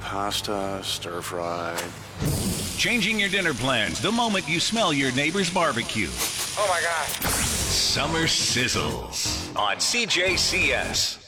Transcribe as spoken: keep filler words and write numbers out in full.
pasta, stir fry. Changing your dinner plans the moment you smell your neighbor's barbecue. Oh my God. Summer Sizzles on C J C S.